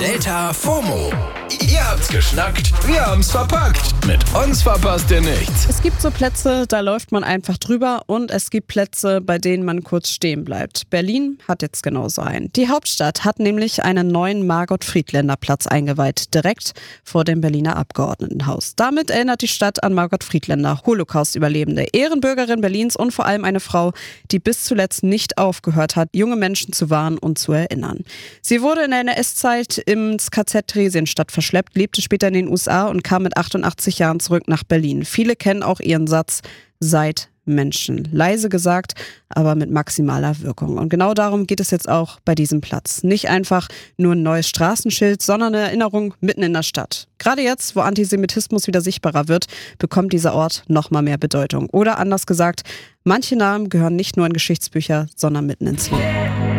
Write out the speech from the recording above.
Delta FOMO. Ihr habt's geschnackt, wir haben's verpackt. Mit uns verpasst ihr nichts. Es gibt so Plätze, da läuft man einfach drüber, und es gibt Plätze, bei denen man kurz stehen bleibt. Berlin hat jetzt genauso einen. Die Hauptstadt hat nämlich einen neuen Margot-Friedländer-Platz eingeweiht, direkt vor dem Berliner Abgeordnetenhaus. Damit erinnert die Stadt an Margot Friedländer, Holocaust-Überlebende, Ehrenbürgerin Berlins und vor allem eine Frau, die bis zuletzt nicht aufgehört hat, junge Menschen zu warnen und zu erinnern. Sie wurde in der NS-Zeit ins KZ Theresienstadt verschleppt, lebte später in den USA und kam mit 88 Jahren zurück nach Berlin. Viele kennen auch ihren Satz: Seid Menschen. Leise gesagt, aber mit maximaler Wirkung. Und genau darum geht es jetzt auch bei diesem Platz. Nicht einfach nur ein neues Straßenschild, sondern eine Erinnerung mitten in der Stadt. Gerade jetzt, wo Antisemitismus wieder sichtbarer wird, bekommt dieser Ort noch mal mehr Bedeutung. Oder anders gesagt, manche Namen gehören nicht nur in Geschichtsbücher, sondern mitten ins Leben.